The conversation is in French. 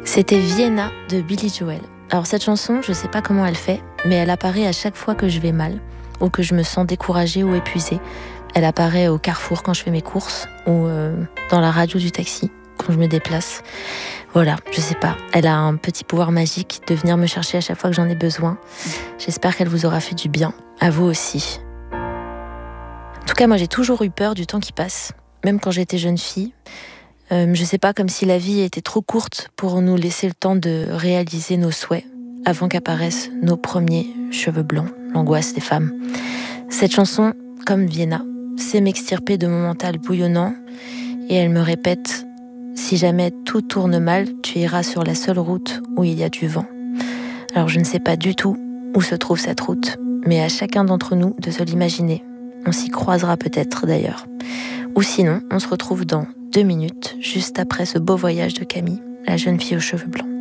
C'était Vienna de Billy Joel. Alors cette chanson, je sais pas comment elle fait, mais elle apparaît à chaque fois que je vais mal, ou que je me sens découragée ou épuisée. Elle apparaît au carrefour quand je fais mes courses, ou dans la radio du taxi, quand je me déplace. Voilà, je sais pas. Elle a un petit pouvoir magique de venir me chercher à chaque fois que j'en ai besoin. J'espère qu'elle vous aura fait du bien, à vous aussi. En tout cas, moi j'ai toujours eu peur du temps qui passe, même quand j'étais jeune fille. Je sais pas, comme si la vie était trop courte pour nous laisser le temps de réaliser nos souhaits avant qu'apparaissent nos premiers cheveux blancs, l'angoisse des femmes. Cette chanson, comme Vienna, sait m'extirper de mon mental bouillonnant et elle me répète « Si jamais tout tourne mal, tu iras sur la seule route où il y a du vent ». Alors je ne sais pas du tout où se trouve cette route, mais à chacun d'entre nous de se l'imaginer. On s'y croisera peut-être d'ailleurs. Ou sinon, on se retrouve dans 2 minutes, juste après ce beau voyage de Camille, la jeune fille aux cheveux blancs.